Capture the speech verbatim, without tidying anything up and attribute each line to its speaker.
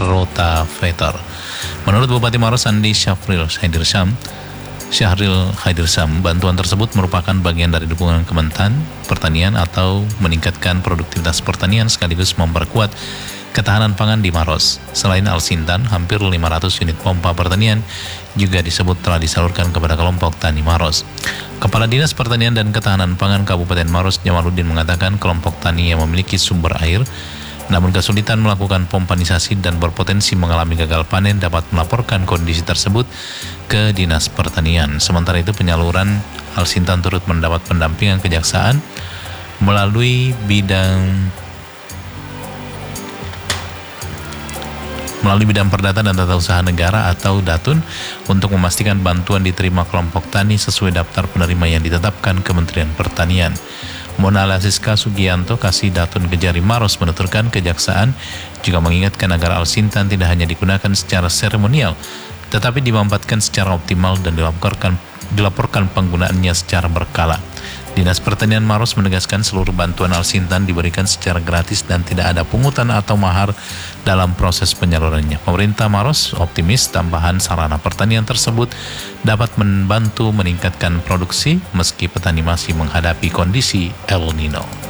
Speaker 1: rotavator. Menurut Bupati Maros Andi Syafril Haidirsyam, Syahril Haidirsyam, bantuan tersebut merupakan bagian dari dukungan Kementan Pertanian atau meningkatkan produktivitas pertanian sekaligus memperkuat ketahanan pangan di Maros. Selain Alsintan, hampir lima ratus unit pompa pertanian juga disebut telah disalurkan kepada kelompok tani Maros. Kepala Dinas Pertanian dan Ketahanan Pangan Kabupaten Maros Jamaluddin mengatakan kelompok tani yang memiliki sumber air namun kesulitan melakukan pompanisasi dan berpotensi mengalami gagal panen dapat melaporkan kondisi tersebut ke Dinas Pertanian. Sementara itu penyaluran Alsintan turut mendapat pendampingan kejaksaan melalui bidang melalui bidang perdata dan tata usaha negara atau Datun untuk memastikan bantuan diterima kelompok tani sesuai daftar penerima yang ditetapkan Kementerian Pertanian. Mona Lasiska Sugianto, Kasih Datun Kejari Maros menuturkan kejaksaan juga mengingatkan agar Alsintan tidak hanya digunakan secara seremonial, tetapi dimanfaatkan secara optimal dan dilaporkan, dilaporkan penggunaannya secara berkala. Dinas Pertanian Maros menegaskan seluruh bantuan Alsintan diberikan secara gratis dan tidak ada pungutan atau mahar dalam proses penyalurannya. Pemerintah Maros optimis tambahan sarana pertanian tersebut dapat membantu meningkatkan produksi meski petani masih menghadapi kondisi El Nino.